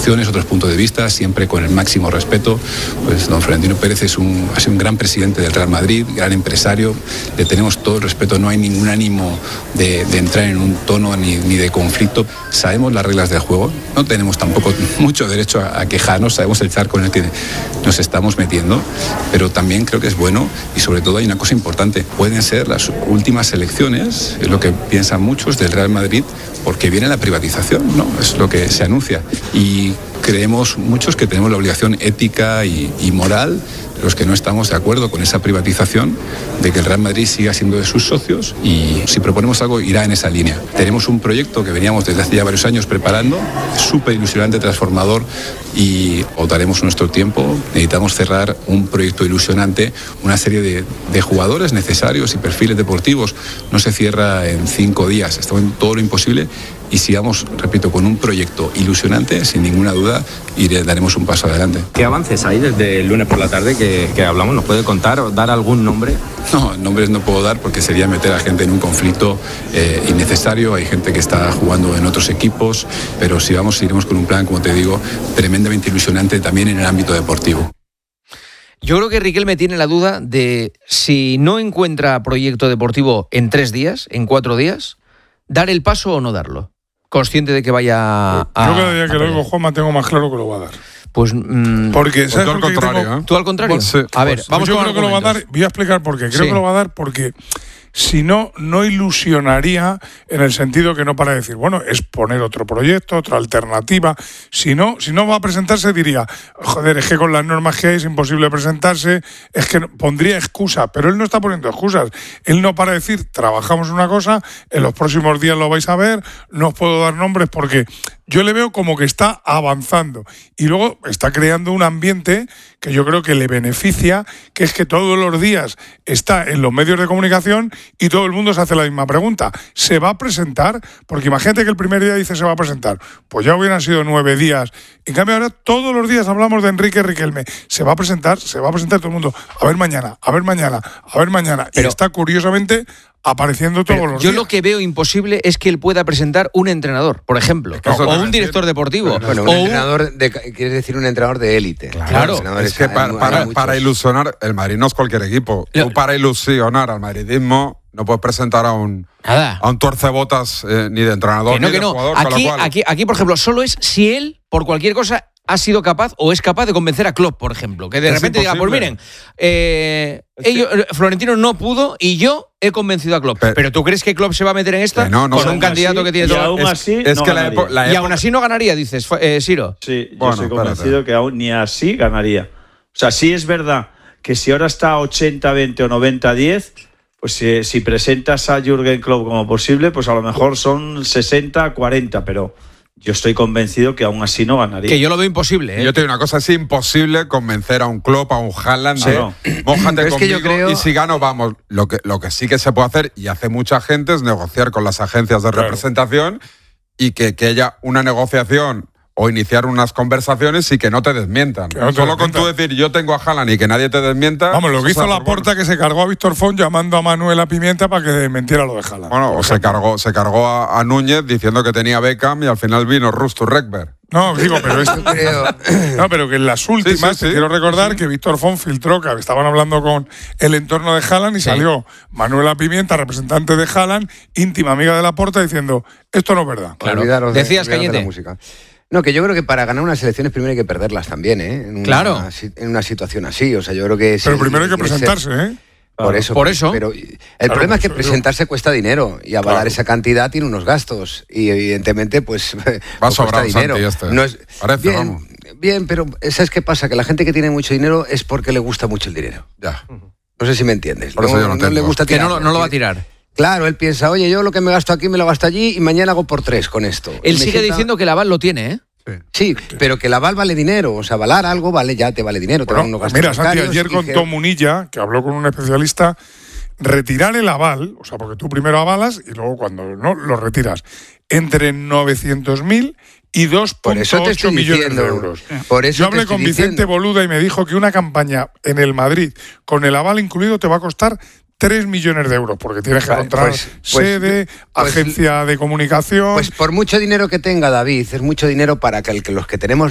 opciones, otros puntos de vista, siempre con el máximo respeto. Pues don Florentino Pérez ha sido un gran presidente del Real Madrid, gran empresario, le tenemos todo el respeto, no hay ningún ánimo de entrar en un tono ni de conflicto. Sabemos las reglas del juego, no tenemos tampoco mucho derecho a quejarnos, sabemos el charco en el que nos estamos metiendo, pero también creo que es bueno, y sobre todo hay una cosa importante, pueden ser las últimas elecciones, es lo que piensan muchos del Real Madrid, porque viene la privatización, ¿no? Es lo que se anuncia, y creemos muchos que tenemos la obligación ética y moral, los que no estamos de acuerdo con esa privatización, de que el Real Madrid siga siendo de sus socios, y si proponemos algo irá en esa línea. Tenemos un proyecto que veníamos desde hace ya varios años preparando, súper ilusionante, transformador, y daremos nuestro tiempo. Necesitamos cerrar un proyecto ilusionante, una serie de jugadores necesarios y perfiles deportivos. No se cierra en 5 días, estamos en todo lo imposible, y sigamos, repito, con un proyecto ilusionante, sin ninguna duda, y daremos un paso adelante. ¿Qué avances hay desde el lunes por la tarde que hablamos? ¿Nos puede contar o dar algún nombre? No, nombres no puedo dar porque sería meter a gente en un conflicto innecesario. Hay gente que está jugando en otros equipos, pero si vamos, iremos con un plan, como te digo, tremendamente ilusionante también en el ámbito deportivo. Yo creo que Riquelme tiene la duda de si no encuentra proyecto deportivo en 3 días, en 4 días, dar el paso o no darlo. Consciente de que vaya a... Yo cada día que lo oigo, Juanma, tengo más claro que lo va a dar. Pues... porque, ¿sabes tú al contrario, ¿Tú al contrario? Pues, sí. A ver, vamos yo con creo que lo va a dar, voy a explicar por qué. Creo que lo va a dar porque si no, no ilusionaría en el sentido que no para decir, bueno, es poner otro proyecto, otra alternativa. Si no va a presentarse, diría, joder, es que con las normas que hay es imposible presentarse, es que pondría excusa, pero él no está poniendo excusas. Él no para decir, trabajamos una cosa, en los próximos días lo vais a ver, no os puedo dar nombres porque yo le veo como que está avanzando y luego está creando un ambiente que yo creo que le beneficia, que es que todos los días está en los medios de comunicación y todo el mundo se hace la misma pregunta. ¿Se va a presentar? Porque imagínate que el primer día dice se va a presentar. Pues ya hubieran sido 9 días. En cambio ahora todos los días hablamos de Enrique Riquelme. Se va a presentar todo el mundo. A ver mañana. Pero, y está curiosamente apareciendo todos los días. Yo lo que veo imposible es que él pueda presentar un entrenador, por ejemplo, o un director deportivo. Bueno, un entrenador, quieres decir un entrenador de élite. Claro. Es que para ilusionar, el Madrid no es cualquier equipo. Tú para ilusionar al madridismo no puedes presentar a un tuercebotas ni de entrenador ni de jugador. Aquí, por ejemplo, solo es si él, por cualquier cosa, ha sido capaz o es capaz de convencer a Klopp, por ejemplo. Que de repente diga, pues miren, Florentino no pudo y yo he convencido a Klopp. Pero ¿tú crees que Klopp se va a meter en esta? No, con un candidato que tiene todo. Aún así, es no que ganaría. Y aún así no ganaría, dices, Siro. Sí, yo estoy convencido que aún ni así ganaría. O sea, sí es verdad que si ahora está 80-20 o 90-10, pues si presentas a Jürgen Klopp como posible, pues a lo mejor son 60-40, pero yo estoy convencido que aún así no ganaría. Que yo lo veo imposible, ¿eh? Yo te digo una cosa, es imposible convencer a un Klopp, a un Haaland mójate conmigo y si gano, vamos. Lo que sí que se puede hacer, y hace mucha gente, es negociar con las agencias de representación y que haya una negociación o iniciar unas conversaciones y que no te desmientan. Solo con tú decir, yo tengo a Haaland y que nadie te desmienta... Vamos, lo que hizo Laporta, que se cargó a Víctor Font llamando a Manuela Pimienta para que desmentiera lo de Haaland. Bueno, o se cargó a Núñez diciendo que tenía Beckham y al final vino Rustu Rekberg. No, digo, pero esto no, pero que en las últimas, quiero recordar que Víctor Font filtró que estaban hablando con el entorno de Haaland y salió Manuela Pimienta, representante de Haaland, íntima amiga de Laporta, diciendo, esto no es verdad. Claro. Decías, Cañete. No, que yo creo que para ganar unas elecciones primero hay que perderlas también, ¿eh? En una situación así, o sea, yo creo que... Pero primero hay que presentarse, ¿eh? Por eso. Pero el problema es que presentarse cuesta dinero y avalar esa cantidad tiene unos gastos y evidentemente pues va sobrado dinero. No es bien, pero ¿sabes qué pasa? Que la gente que tiene mucho dinero es porque le gusta mucho el dinero. Ya. No sé si me entiendes. Por eso yo no le gusta tirar, que no lo va a tirar. Claro, él piensa, oye, yo lo que me gasto aquí me lo gasto allí y mañana hago por 3 con esto. Él sigue diciendo que el aval lo tiene, ¿eh? Sí, pero que el aval vale dinero, o sea, avalar algo te vale dinero. Bueno, mira, Santi, ayer contó Munilla, que habló con un especialista, retirar el aval, o sea, porque tú primero avalas y luego cuando no, lo retiras, entre 900.000 y 2,8 millones de euros. Yo hablé con Vicente Boluda y me dijo que una campaña en el Madrid, con el aval incluido, te va a costar 3 millones de euros, porque tienes que encontrar sede, agencia de comunicación... Pues por mucho dinero que tenga, David, es mucho dinero para que los que tenemos